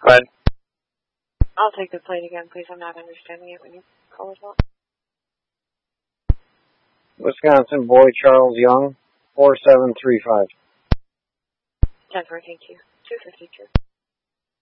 But I'll take the plate again, please. I'm not understanding it when you call it out. Wisconsin Boy Charles Young, 4735. Denver, thank you. 252.